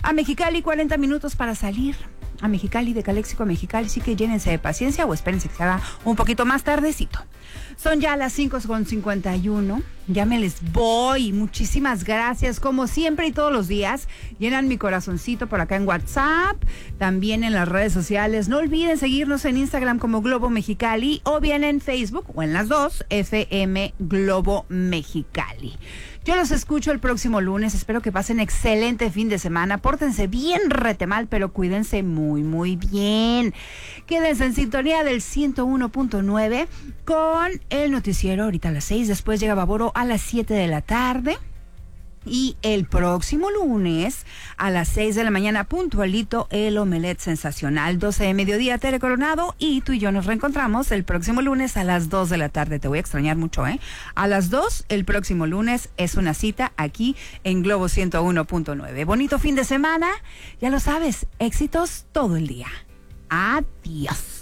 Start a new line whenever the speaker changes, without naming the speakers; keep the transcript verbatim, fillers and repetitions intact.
A Mexicali, cuarenta minutos para salir. A Mexicali, de Calexico a Mexicali, sí que llénense de paciencia o espérense que se haga un poquito más tardecito. Son ya las cinco con cincuenta y uno. Ya me les voy. Muchísimas gracias. Como siempre y todos los días, llenan mi corazoncito por acá en WhatsApp, también en las redes sociales. No olviden seguirnos en Instagram como Globo Mexicali o bien en Facebook o en las dos, F M Globo Mexicali. Yo los escucho el próximo lunes. Espero que pasen excelente fin de semana. Pórtense bien retemal, pero cuídense muy, muy bien. Quédense en sintonía del ciento uno punto nueve con el noticiero ahorita a las seis. Después llega Baboro a las siete de la tarde. Y el próximo lunes a las seis de la mañana, puntualito, el Omelet Sensacional. doce de mediodía, Tere Coronado, y tú y yo nos reencontramos el próximo lunes a las dos de la tarde. Te voy a extrañar mucho, ¿eh? A las dos, el próximo lunes, es una cita aquí en Globo ciento uno punto nueve. Bonito fin de semana, ya lo sabes, éxitos todo el día. Adiós.